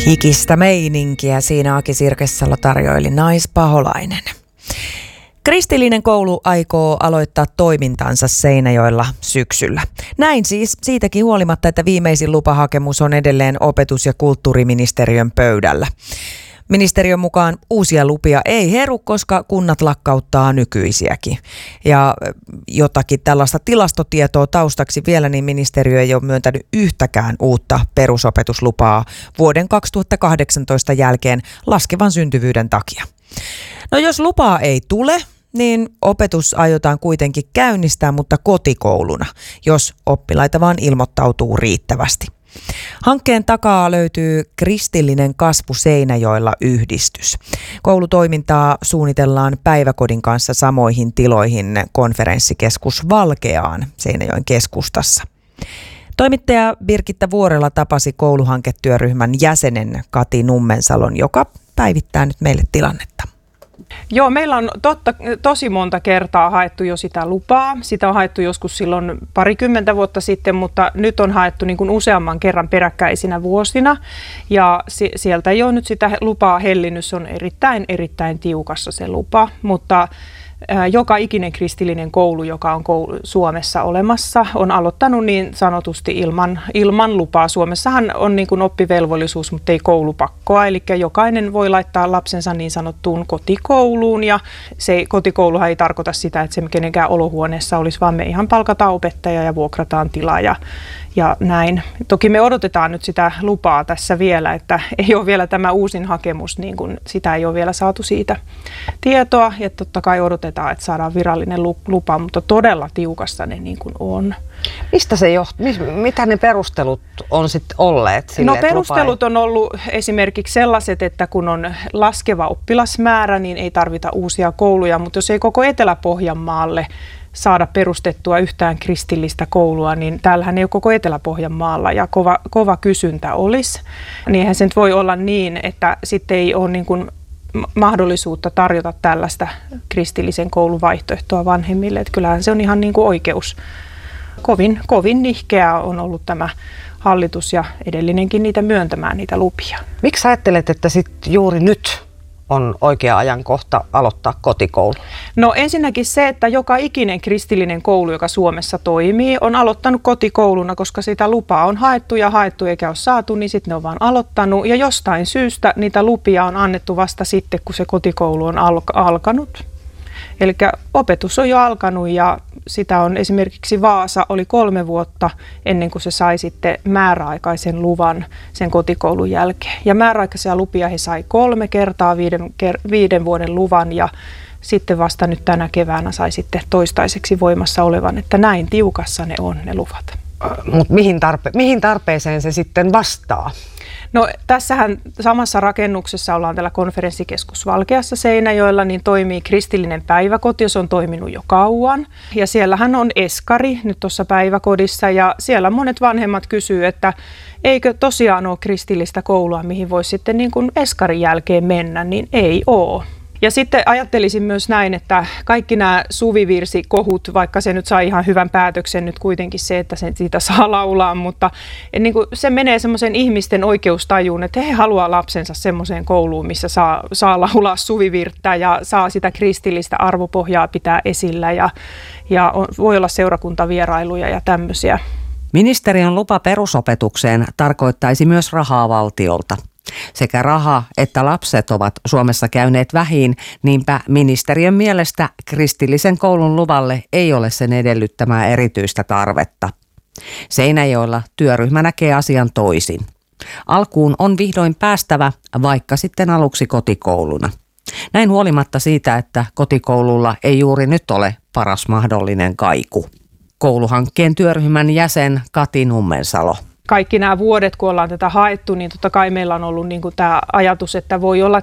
Hikistä meininkiä siinä Aki Sirkessalo tarjoili Naispaholainen. Kristillinen koulu aikoo aloittaa toimintansa Seinäjoella syksyllä. Näin siis siitäkin huolimatta, että viimeisin lupahakemus on edelleen opetus- ja kulttuuriministeriön pöydällä. Ministeriön mukaan uusia lupia ei heru, koska kunnat lakkauttaa nykyisiäkin. Ja jotakin tällaista tilastotietoa taustaksi vielä, niin ministeriö ei ole myöntänyt yhtäkään uutta perusopetuslupaa vuoden 2018 jälkeen laskevan syntyvyyden takia. No jos lupaa ei tule, niin opetus aiotaan kuitenkin käynnistää, mutta kotikouluna, jos oppilaita vaan ilmoittautuu riittävästi. Hankkeen takaa löytyy Kristillinen kasvu Seinäjoella -yhdistys. Koulutoimintaa suunnitellaan päiväkodin kanssa samoihin tiloihin konferenssikeskus Valkeaan Seinäjoen keskustassa. Toimittaja Birgitta Vuorela tapasi kouluhanketyöryhmän jäsenen Kati Nummensalon, joka päivittää nyt meille tilannetta. Joo, meillä on tosi monta kertaa haettu jo sitä lupaa. Sitä on haettu joskus silloin parikymmentä vuotta sitten, mutta nyt on haettu niin kuin useamman kerran peräkkäisinä vuosina. Ja sieltä ei ole nyt sitä lupaa hellinnyt, se on erittäin tiukassa se lupa, mutta joka ikinen kristillinen koulu, joka on Suomessa olemassa, on aloittanut niin sanotusti ilman lupaa. Suomessahan on niin kuin oppivelvollisuus, mutta ei koulupakkoa, eli jokainen voi laittaa lapsensa niin sanottuun kotikouluun, ja se kotikouluhan ei tarkoita sitä, että se kenenkään olohuoneessa olisi, vaan me ihan palkataan opettaja ja vuokrataan tila ja näin. Toki me odotetaan nyt sitä lupaa tässä vielä, että ei ole vielä tämä uusin hakemus, niin kuin sitä ei ole vielä saatu siitä tietoa. Ja totta kai odotetaan, että saadaan virallinen lupa, mutta todella tiukassa ne niin kuin on. Mistä se johtuu? Mitä ne perustelut on sitten olleet sille, No perustelut on ollut esimerkiksi sellaiset, että kun on laskeva oppilasmäärä, niin ei tarvita uusia kouluja, mutta jos ei koko Etelä-Pohjanmaalle saada perustettua yhtään kristillistä koulua, niin täällähän ei ole koko Etelä-Pohjanmaalla ja kova kysyntä olisi. Niin eihän se nyt voi olla niin, että sitten ei ole niin kuin mahdollisuutta tarjota tällaista kristillisen koulun vaihtoehtoa vanhemmille. Että kyllähän se on ihan niin kuin oikeus. Kovin nihkeä on ollut tämä hallitus ja edellinenkin niitä myöntämään niitä lupia. Miksi ajattelet, että sitten juuri nyt on oikea ajankohta aloittaa kotikoulu? No ensinnäkin se, että joka ikinen kristillinen koulu, joka Suomessa toimii, on aloittanut kotikouluna, koska sitä lupaa on haettu eikä ole saatu, niin sitten ne on vaan aloittanut. Ja jostain syystä niitä lupia on annettu vasta sitten, kun se kotikoulu on alkanut. Eli opetus on jo alkanut ja sitä on esimerkiksi Vaasa oli 3 vuotta ennen kuin se sai sitten määräaikaisen luvan sen kotikoulun jälkeen. Ja määräaikaisia lupia he sai 3 kertaa 5 vuoden luvan ja sitten vasta nyt tänä keväänä sai sitten toistaiseksi voimassa olevan, että näin tiukassa ne on ne luvat. Mutta mihin tarpeeseen se sitten vastaa? No tässähän samassa rakennuksessa ollaan tällä konferenssikeskus Valkeassa Seinäjoella, niin toimii kristillinen päiväkoti, se on toiminut jo kauan. Ja siellähän on eskari nyt tuossa päiväkodissa ja siellä monet vanhemmat kysyy, että eikö tosiaan ole kristillistä koulua, mihin voisi sitten niin kuin eskarin jälkeen mennä, niin ei ole. Ja sitten ajattelisin myös näin, että kaikki nämä suvivirsikohut, vaikka se nyt sai ihan hyvän päätöksen nyt kuitenkin se, että se siitä saa laulaa, mutta niin kuin se menee semmoisen ihmisten oikeustajuun, että he haluaa lapsensa semmoiseen kouluun, missä saa laulaa suvivirttä ja saa sitä kristillistä arvopohjaa pitää esillä ja voi olla seurakuntavierailuja ja tämmöisiä. Ministeriön lupa perusopetukseen tarkoittaisi myös rahaa valtiolta. Sekä raha että lapset ovat Suomessa käyneet vähiin, niinpä ministeriön mielestä kristillisen koulun luvalle ei ole sen edellyttämää erityistä tarvetta. Seinäjoella työryhmä näkee asian toisin. Alkuun on vihdoin päästävä, vaikka sitten aluksi kotikouluna. Näin huolimatta siitä, että kotikoululla ei juuri nyt ole paras mahdollinen kaiku. Kouluhankkeen työryhmän jäsen Kati Nummensalo. Kaikki nämä vuodet, kun ollaan tätä haettu, niin totta kai meillä on ollut niin kuin tämä ajatus, että voi olla